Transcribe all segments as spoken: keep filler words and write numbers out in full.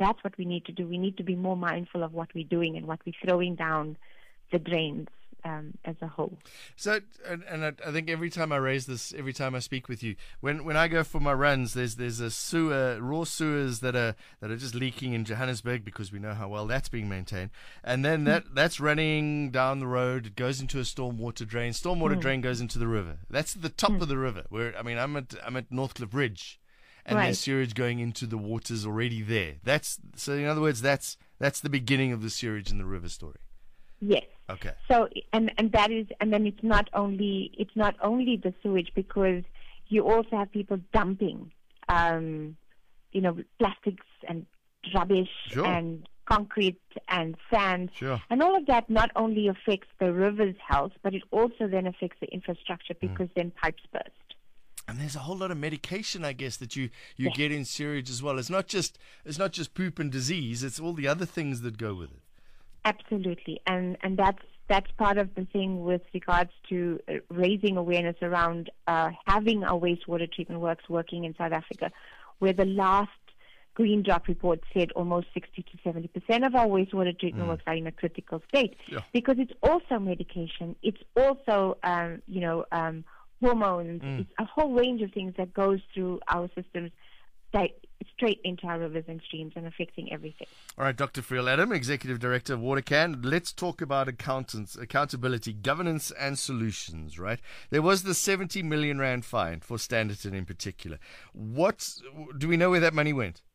that's what we need to do. We need to be more mindful of what we're doing and what we're throwing down the drains um, as a whole. So, and, and I, I think every time I raise this, every time I speak with you, when when I go for my runs, there's there's a sewer, raw sewers that are that are just leaking in Johannesburg because we know how well that's being maintained, and then that that's running down the road. It goes into a stormwater drain. Stormwater mm. drain goes into the river. That's at the top mm. of the river. Where I mean, I'm at I'm at Northcliffe Ridge, and right. there's sewage going into the waters already there. That's so. In other words, that's that's the beginning of the sewage in the river story. Yes. Okay. So and and that is and then it's not only it's not only the sewage, because you also have people dumping, um, you know, plastics and rubbish sure. and concrete and sand, sure. and all of that not only affects the river's health, but it also then affects the infrastructure because mm. then pipes burst. And there's a whole lot of medication, I guess, that you, you yes. get in sewage as well. It's not just it's not just poop and disease; it's all the other things that go with it. Absolutely, and and that's that's part of the thing with regards to uh, raising awareness around uh, having our wastewater treatment works working in South Africa, where the last Green Drop report said almost sixty to seventy percent of our wastewater treatment mm. works are in a critical state, yeah. because it's also medication, it's also um, you know um, hormones, mm. it's a whole range of things that goes through our systems that straight into our rivers and streams and affecting everything. All right, Doctor Friel Adam, Executive Director of WaterCan. Let's talk about accountants, accountability, governance and solutions, right? There was the seventy million rand fine for Standerton in particular. What, do we know where that money went?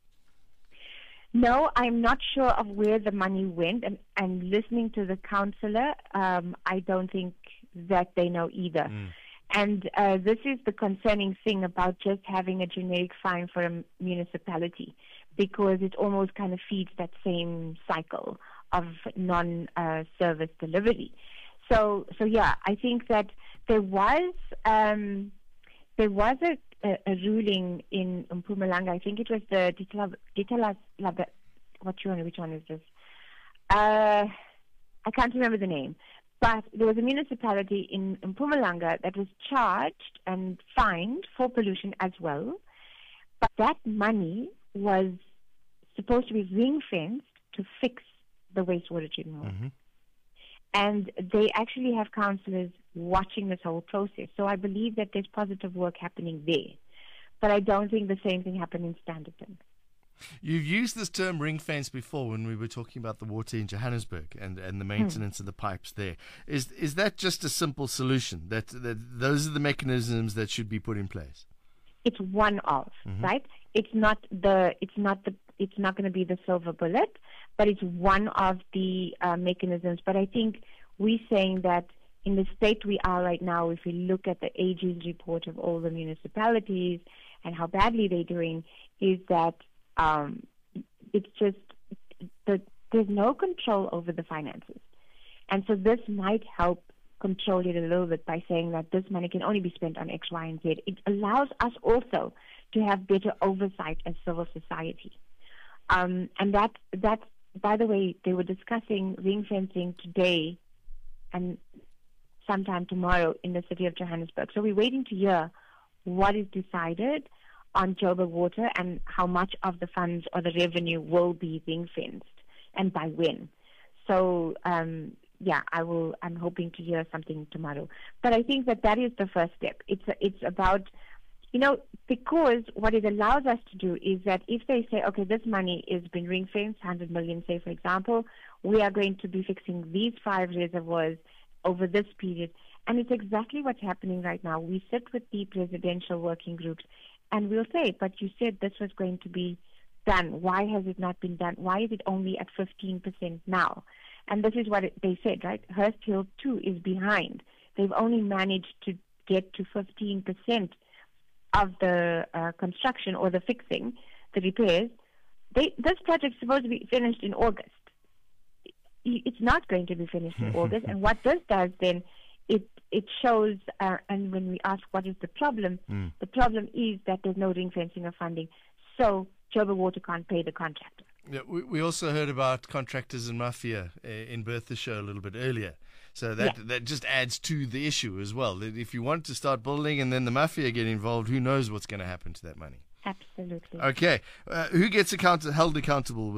No, I'm not sure of where the money went, and, and listening to the councillor, um, I don't think that they know either. Mm. And uh, this is the concerning thing about just having a generic fine for a municipality, because it almost kind of feeds that same cycle of non-service uh, delivery. So, so yeah, I think that there was um, there was a, a, a ruling in Mpumalanga. I think it was the Ditala, what you want? Which one is this? Uh, I can't remember the name. But there was a municipality in Mpumalanga that was charged and fined for pollution as well. But that money was supposed to be ring-fenced to fix the wastewater treatment work. Mm-hmm. And they actually have councillors watching this whole process. So I believe that there's positive work happening there. But I don't think the same thing happened in Standerton. You've used this term ring fence before when we were talking about the water in Johannesburg and, and the maintenance hmm. of the pipes there. Is is that just a simple solution? That, that those are the mechanisms that should be put in place? It's one of, mm-hmm. right? It's not the it's not the it's not going to be the silver bullet, but it's one of the uh, mechanisms. But I think we're saying that in the state we are right now, if we look at the A G's report of all the municipalities and how badly they're doing, is that Um, it's just the, there's no control over the finances. And so this might help control it a little bit by saying that this money can only be spent on X, Y, and Z. It allows us also to have better oversight as civil society. Um, and that, that, by the way, they were discussing ring fencing today and sometime tomorrow in the city of Johannesburg. So we're waiting to hear what is decided on Joburg Water and how much of the funds or the revenue will be ring-fenced and by when. So, um, yeah, I will. I'm hoping to hear something tomorrow. But I think that that is the first step. It's a, it's about, you know, because what it allows us to do is that if they say, okay, this money has been ring-fenced, one hundred million, say, for example, we are going to be fixing these five reservoirs over this period. And it's exactly what's happening right now. We sit with the presidential working groups and we'll say, but you said this was going to be done. Why has it not been done? Why is it only at fifteen percent now? And this is what it, they said, right? Hurst Hill two is behind. They've only managed to get to fifteen percent of the uh, construction or the fixing, the repairs. They, this project's supposed to be finished in August. It's not going to be finished in August. And what this does then, it it shows, uh, and when we ask what is the problem, mm. the problem is that there's no ring fencing of funding. So Joburg Water can't pay the contractor. Yeah, we, we also heard about contractors and mafia uh, in Bertha a little bit earlier. So that yeah. that just adds to the issue as well. That if you want to start building and then the mafia get involved, who knows what's going to happen to that money? Absolutely. Okay. Uh, who gets account- held accountable?